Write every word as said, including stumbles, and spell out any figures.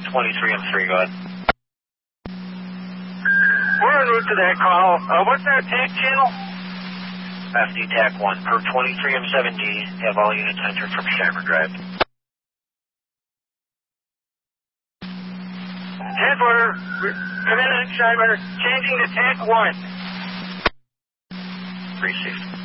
twenty-three M three, go ahead. We're en route to that call. Uh, what's that tank channel? F D T A C one, per twenty-three M seven D, have all units entered from Shimer Drive. Transporter, come in, Shimer, changing to tank one. Received.